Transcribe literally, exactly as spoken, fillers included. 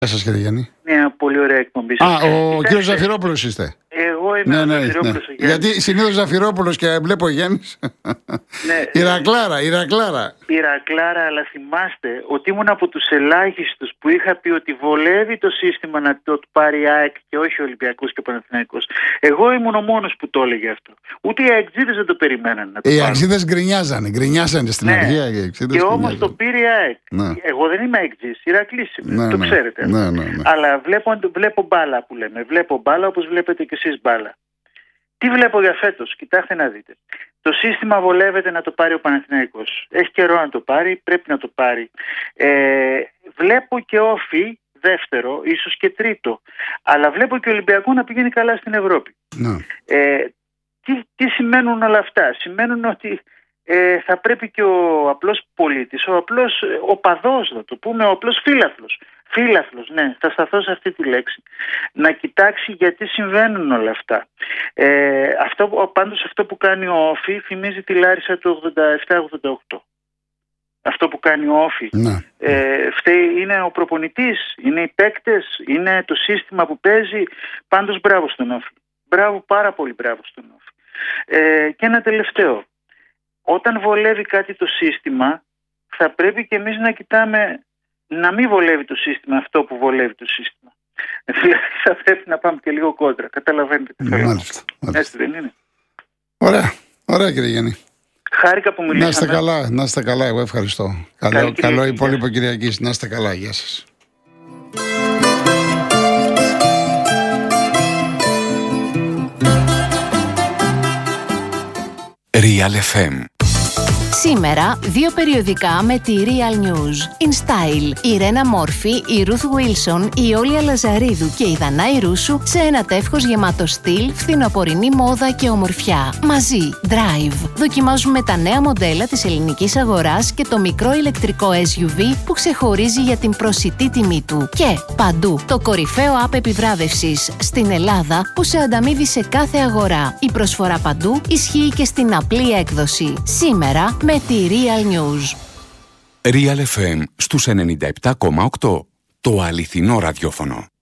Γεια σας, κύριε Γιάννη. Μια πολύ ωραία εκπομπή. Α, ο κύριος Ζαφυρόπουλος είστε. Εγώ είμαι ναι, ο ναι, Ζαφυρόπουλος. Ναι. Γιατί συνήθως Ζαφυρόπουλος και βλέπω Γιάννης. Ναι. Ηρακλάρα, Ηρακλάρα. Ηρακλάρα, αλλά θυμάστε ότι ήμουν από τους ελάχιστους που είχα πει ότι βολεύει το σύστημα να το πάρει ΑΕΚ και όχι Ολυμπιακός και Παναθηναϊκός. Εγώ ήμουν ο μόνος που το έλεγε αυτό. Ούτε οι αεξίδες δεν το περιμέναν να το οι πάρουν. Οι αεξίδες γκρινιάζανε, γκρινιάζανε στην ναι. αρχή. Και όμως το πήρε η ΑΕΚ. Ναι. Εγώ δεν είμαι αεξής, Ηρακλής είμαι, ναι, το ναι. ξέρετε. Ναι, ναι, ναι. Αλλά βλέπω, βλέπω μπάλα που λέμε. Βλέπω μπάλα όπως βλέπετε και εσείς μπάλα. Τι βλέπω για φέτος, κοιτάξτε να δείτε. Το σύστημα βολεύεται να το πάρει ο Παναθηναϊκός. Έχει καιρό να το πάρει, πρέπει να το πάρει. Ε, βλέπω και Όφη δεύτερο, ίσως και τρίτο. Αλλά βλέπω και Ολυμπιακό να πηγαίνει καλά στην Ευρώπη. Ναι. Ε, τι, τι σημαίνουν όλα αυτά? Σημαίνουν ότι ε, θα πρέπει και ο απλός πολίτης, ο απλός οπαδός, να το πούμε, ο απλός φίλαθλος, φίλαθλος, ναι, θα σταθώ σε αυτή τη λέξη, να κοιτάξει γιατί συμβαίνουν όλα αυτά. Ε, αυτό πάντως αυτό που κάνει ο Όφη θυμίζει τη Λάρισα του ογδόντα επτά ογδόντα οκτώ. Αυτό που κάνει ο Όφη. Ναι. Ε, φταίει, είναι ο προπονητής, είναι οι παίκτες, είναι το σύστημα που παίζει. Πάντως μπράβο στον Όφη. Μπράβο, πάρα πολύ μπράβο στον Όφη. Ε, και ένα τελευταίο. Όταν βολεύει κάτι το σύστημα, θα πρέπει και εμείς να κοιτάμε να μην βολεύει το σύστημα αυτό που βολεύει το σύστημα. Δηλαδή θα πρέπει να πάμε και λίγο κόντρα. Καταλαβαίνετε τι θέλω. Μάλιστα, μάλιστα. Έτσι δεν είναι? Ωραία, ωραία κύριε Γιάννη. Χάρηκα που μιλήσαμε. Να είστε καλά, να είστε καλά, εγώ ευχαριστώ. Καλό, καλό υπόλοιπο Κυριακής, να είστε καλά, γεια σας. Real εφ εμ. Σήμερα, δύο περιοδικά με τη Real News. In Style, η Ρένα Μόρφη, η Ruth Wilson, η Όλια Λαζαρίδου και η Δανάη Ρούσου σε ένα τεύχος γεμάτο στυλ, φθινοπορεινή μόδα και ομορφιά. Μαζί, Drive. Δοκιμάζουμε τα νέα μοντέλα της ελληνικής αγοράς και το μικρό ηλεκτρικό ες γιου βι που ξεχωρίζει για την προσιτή τιμή του. Και παντού, το κορυφαίο app επιβράβευσης στην Ελλάδα που σε ανταμείβει σε κάθε αγορά. Η προσφορά παντού ισχύει και στην απλή έκδοση. Σήμερα, με τη Real News. Real εφ εμ στους ενενήντα επτά κόμμα οκτώ. Το αληθινό ραδιόφωνο.